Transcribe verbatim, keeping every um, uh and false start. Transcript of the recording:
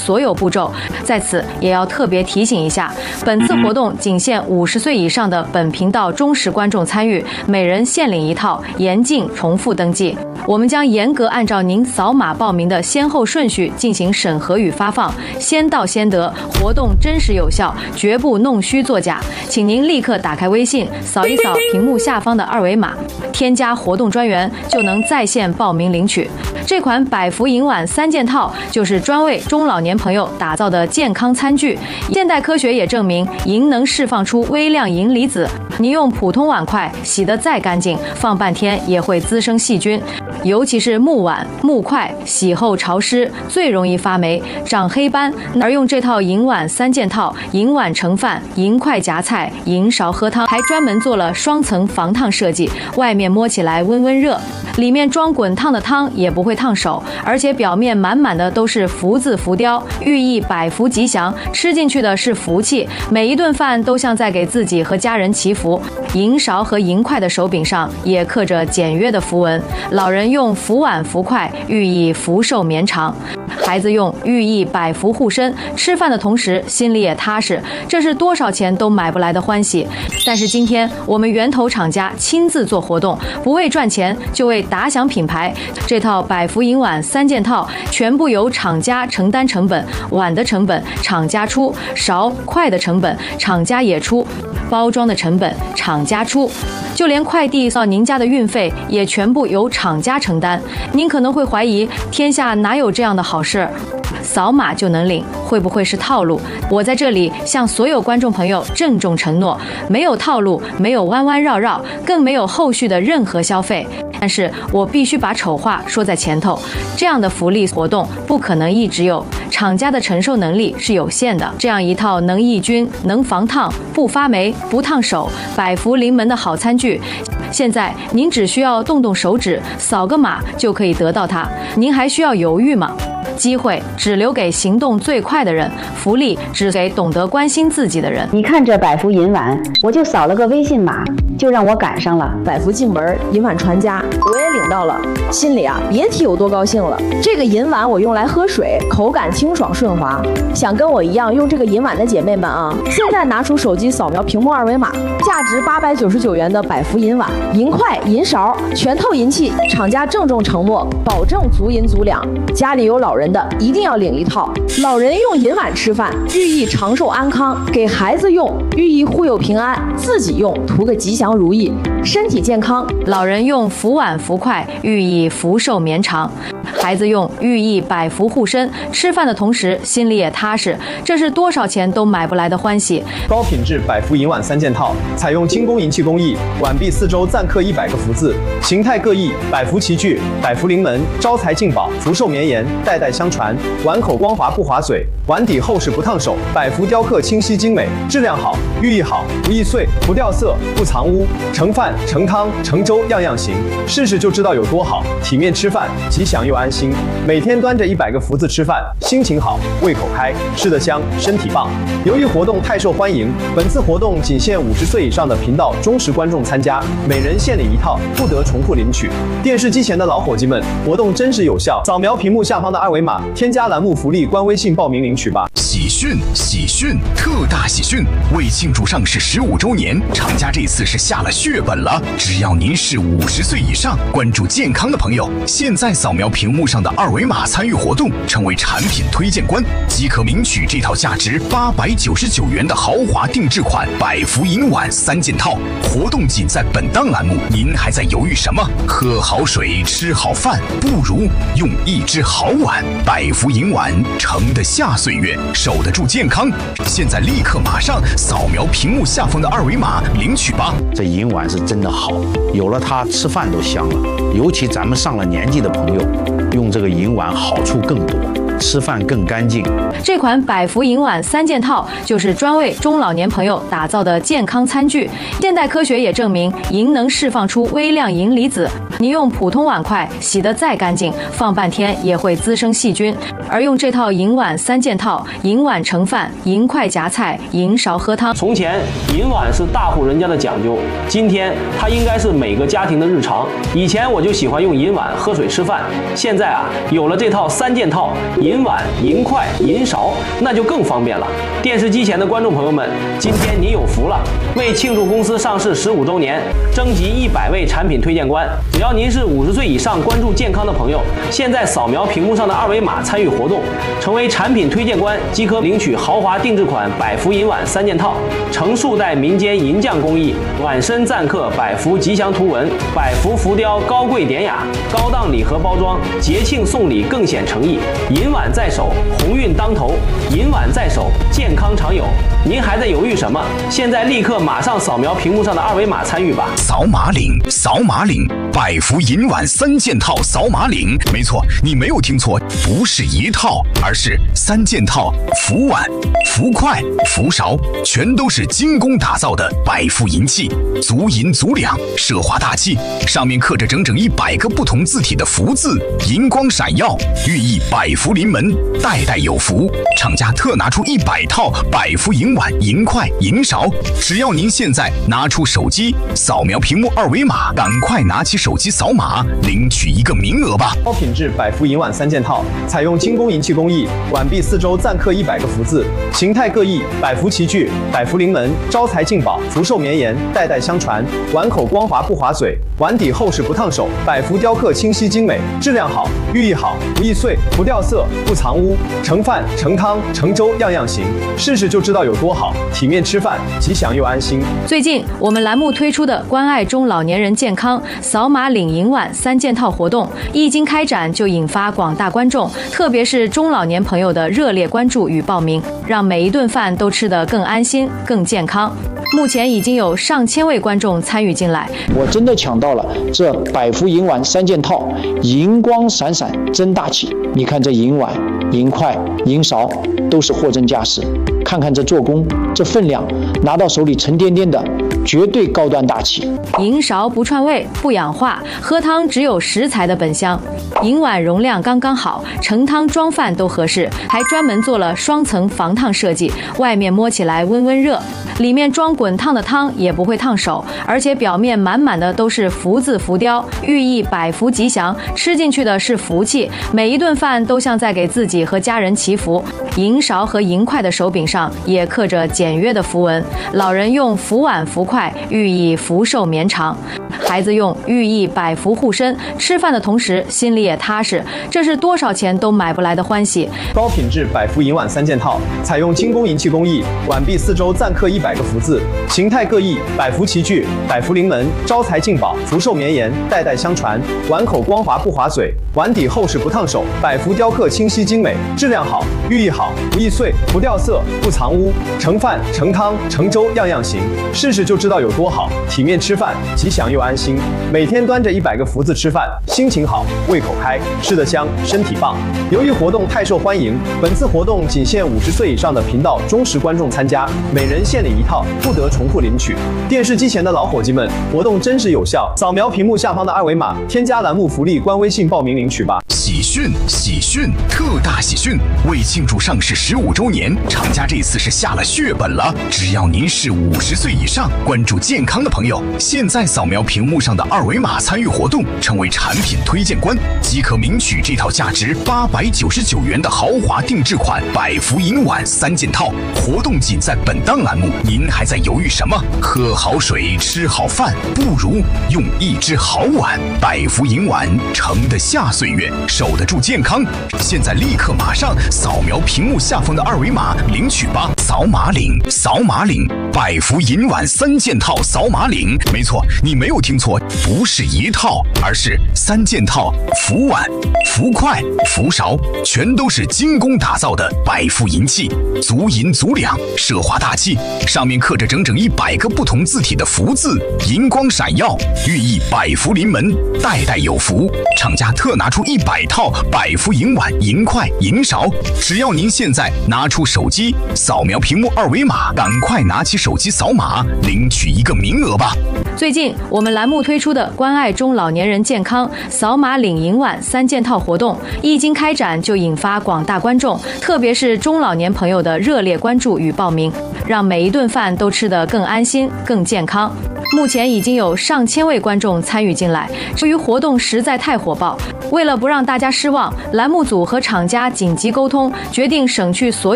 所有步骤。在此也要特别提醒一下，本次活动仅限五十岁以上的本频道忠实观众参与，每人限领一套，严禁重复登记。我们将严格按照您扫码报名的先后顺序进行审核与发放，先到先得，活动真实有效，绝不弄虚作假。请您立刻打开微信，扫一扫屏幕下方的二维码，添加活动专员，就能在线报名领取。这款百福银碗三件套就是专为中老年朋友打造的健康餐具。现代科学也证明，银能释放出微量银离子，你用普通碗筷洗得再干净，放半天也会滋生细菌。尤其是木碗、木筷，洗后潮湿，最容易发霉、长黑斑。而用这套银碗三件套，银碗盛饭，银筷夹菜，银勺喝汤，还专门做了双层防烫设计，外面摸起来温温热，里面装滚烫的汤也不会烫手，而且表面满满的都是福字浮雕，寓意百福吉祥，吃进去的是福气，每一顿饭都像在给自己和家人祈福。银勺和银筷的手柄上也刻着简约的符文，老人用福碗福筷，寓意福寿绵长；孩子用寓意百福护身，吃饭的同时心里也踏实，这是多少钱都买不来的欢喜。但是今天我们源头厂家亲自做活动，不为赚钱，就为打响品牌。这套百福银碗三件套全部由厂家承担成本，碗的成本厂家出，勺筷的成本厂家也出，包装的成本厂家出，就连快递到您家的运费也全部由厂家承担。您可能会怀疑，天下哪有这样的好事？扫码就能领，会不会是套路？我在这里向所有观众朋友郑重承诺，没有套路，没有弯弯绕绕，更没有后续的任何消费。但是我必须把丑话说在前头，这样的福利活动不可能一直有，厂家的承受能力是有限的。这样一套能抑菌、能防烫、不发霉、不烫手、百福临门的好餐具，现在您只需要动动手指，扫个码就可以得到它，您还需要犹豫吗？机会只留给行动最快的人，福利只给懂得关心自己的人。 你看这百福银碗，我就扫了个微信码，就让我赶上了。 百福进门，银碗传家，我也领到了，心里啊别提有多高兴了。这个银碗我用来喝水，口感清爽顺滑。想跟我一样用这个银碗的姐妹们啊，现在拿出手机扫描屏幕二维码，价值八百九十九元的百福银碗、银筷、银勺，全套银器，厂家郑重承诺，保证足银足两。家里有老人的一定要领一套。老人用银碗吃饭，寓意长寿安康；给孩子用，寓意护佑平安；自己用，图个吉祥如意，身体健康。 老人用福碗福筷，寓意福寿绵长；孩子用，寓意百福护身。吃饭的同时心里也踏实，这是多少钱都买不来的欢喜。 高品质百福银碗三件套，采用精工银器工艺，碗壁四周暂刻一百个福字，形态各异，百福齐聚，百福临门，招财进宝，福寿绵延，代代相传。碗口光滑不划嘴，碗底厚实不烫手，百福雕刻清晰精美，质量好，寓意好，不易碎，不掉色，不藏污，盛饭、盛汤、盛粥样样行，试试就知道有多好。体面吃饭，吉祥又安心。每天端着一百个福字吃饭，心情好，胃口开，吃得香，身体棒。由于活动太受欢迎，本次活动仅限五十岁以上的频道忠实观众参加，每人限领一套，不得重复领取。电视机前的老伙计们，活动真实有效，扫描屏幕下方的二维码，添加栏目福利官微信报名领取吧。 喜讯！喜讯！特大喜讯！为庆祝上市十五周年，厂家这次是下了血本了。只要您是五十岁以上，关注健康的朋友，现在扫描屏幕上的二维码参与活动，成为产品推荐官，即可领取这套价值八百九十九元的豪华定制款百福银碗三件套。活动仅在本档栏目，您还在犹豫什么？喝好水，吃好饭，不如用一只好碗。百福银碗盛得下岁月，守得住健康。现在立刻马上扫描屏幕下方的二维码领取吧。 这银碗是真的好，有了它吃饭都香了。尤其咱们上了年纪的朋友，用这个银碗好处更多，吃饭更干净。 这款百福银碗三件套就是专为中老年朋友打造的健康餐具。现代科学也证明，银能释放出微量银离子，你用普通碗筷洗得再干净，放半天也会滋生细菌。而用这套银碗三件套，银碗盛饭，银筷夹菜，银勺喝汤。 从前银碗是大户人家的讲究，今天它应该是每个家庭的日常。以前我就喜欢用银碗喝水吃饭，现在啊有了这套三件套， 银碗、银筷、银勺，那就更方便了。电视机前的观众朋友们，今天你有福了！为庆祝公司上市十五周年，征集一百位产品推荐官。只要您是五十岁以上关注健康的朋友，现在扫描屏幕上的二维码参与活动，成为产品推荐官即可领取豪华定制款百福银碗三件套，成数代民间银匠工艺，碗身錾刻百福吉祥图文，百福浮雕高贵典雅，高档礼盒包装，节庆送礼更显诚意。银碗在手，鸿运当头；银碗在手，健康常有。您还在犹豫什么？现在立刻马上扫描屏幕上的二维码参与吧！ 扫码领，扫码领，百福银碗三件套，扫码领。没错，你没有听错，不是一套，而是三件套，福碗、福筷、福勺，全都是精工打造的百福银器，足银足两，奢华大气，上面刻着整整一百个不同字体的福字，银光闪耀，寓意百福临门，代代有福。厂家特拿出一百套百福银碗、银筷、银勺，只要您现在拿出手机，扫描屏幕二维码，赶快拿起手机扫码，领取一个名额吧！ 高品质百福银碗三件套，采用精工银器工艺，碗壁四周錾刻一百个福字，形态各异，百福齐聚，百福临门，招财进宝，福寿绵延，代代相传。碗口光滑不划水，碗底厚实不烫手，百福雕刻清晰精美，质量好，寓意好，不易碎，不掉色，不藏污，盛饭、盛汤、盛粥样样行，试试就知道有多好，体面吃饭，吉祥又安心。 最近我们栏目推出的关爱中老年人健康扫码领银碗三件套活动，一经开展就引发广大观众，特别是中老年朋友的热烈关注与报名，让每一顿饭都吃得更安心、更健康。目前已经有上千位观众参与进来， 我真的抢到了这百福银碗三件套，银光闪闪真大气。你看这银碗、银筷、银勺都是货真价实，看看这做工，这分量，拿到手里沉甸甸的，绝对高端大气。 银勺不串味不氧化，喝汤只有食材的本香。银碗容量刚刚好，盛汤装饭都合适，还专门做了双层防烫设计，外面摸起来温温热，里面装滚烫的汤也不会烫手，而且表面满满的都是福字浮雕，寓意百福吉祥，吃进去的是福气，每一顿饭都像在给自己和家人祈福。银勺和银筷的手柄上也刻着简约的符文，老人用福碗福筷，寓意福寿绵长，孩子用寓意百福护身，吃饭的同时心里也踏实，这是多少钱都买不来的欢喜。 高品质百福银碗三件套，采用精工银器工艺，碗壁四周錾刻一百个福字，形态各异，百福齐聚，百福临门，招财进宝，福寿绵延，代代相传。碗口光滑不划水，碗底厚实不烫手，百福雕刻清晰精美，质量好，寓意好，不易碎，不掉色，不藏污，盛饭、盛汤、盛粥样样行，试试就知道有多好，体面吃饭，吉祥又安心。每天端着一百个福字吃饭，心情好，胃口开，吃得香，身体棒。由于活动太受欢迎，本次活动仅限五十岁以上的频道忠实观众参加，每人限领一套，不得重复领取。电视机前的老伙计们，活动真实有效，扫描屏幕下方的二维码，添加栏目福利官微信报名领取吧。 喜讯喜讯，特大喜讯！为庆祝上市十五周年，厂家这次是下了血本了。只要您是五十岁以上，关注健康的朋友，现在扫描屏幕上的二维码参与活动，成为产品推荐官，即可领取这套价值八百九十九元的豪华定制款百福银碗三件套。活动仅在本档栏目，您还在犹豫什么？喝好水，吃好饭，不如用一只好碗。百福银碗盛得下岁月，守得住健康。现在立刻马上扫描屏幕下方的二维码领取吧！扫码领，扫码领，百福银碗三件套，扫码领。没错，你没有听错，不是一套，而是三件套，福碗、福筷、福勺，全都是精工打造的百福银器，足银足两，奢华大气，上面刻着整整一百个不同字体的福字，银光闪耀，寓意百福临门，代代有福。厂家特拿出一百套百福银碗、银筷、银勺，只要您现在拿出手机，扫描屏幕二维码，赶快拿起手机扫码，领取一个名额吧。 最近我们栏目推出的关爱中老年人健康扫码领银碗三件套活动，一经开展就引发广大观众，特别是中老年朋友的热烈关注与报名，让每一顿饭都吃得更安心、更健康。 目前已经有上千位观众参与进来。由于活动实在太火爆，为了不让大家失望，栏目组和厂家紧急沟通，决定省去所有